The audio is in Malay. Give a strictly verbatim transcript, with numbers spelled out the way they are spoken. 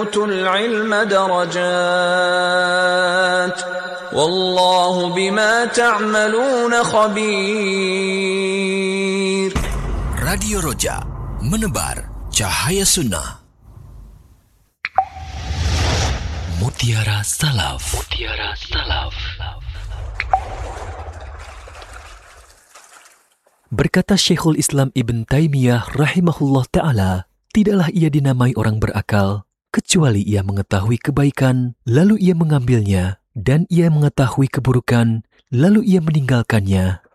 أُوتُوا الْعِلْمَ دَرَجَاتٍ وَاللَّهُ بِمَا تَعْمَلُونَ خَبِيرٌ. Radio Roja, menebar cahaya sunnah. Mutiara Salaf. Mutiara Salaf. Berkata Syekhul Islam Ibn Taymiyah rahimahullah ta'ala, tidaklah ia dinamai orang berakal, kecuali ia mengetahui kebaikan, lalu ia mengambilnya, dan ia mengetahui keburukan, lalu ia meninggalkannya.